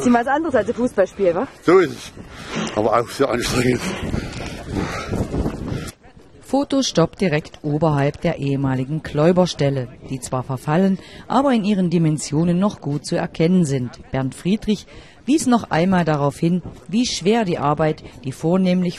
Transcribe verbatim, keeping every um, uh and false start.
bisschen was anderes als ein Fußballspiel, wa? So ist es. Aber auch sehr anstrengend. Fotostopp direkt oberhalb der ehemaligen Kläuberstelle, die zwar verfallen, aber in ihren Dimensionen noch gut zu erkennen sind. Bernd Friedrich wies noch einmal darauf hin, wie schwer die Arbeit, die vornehmlich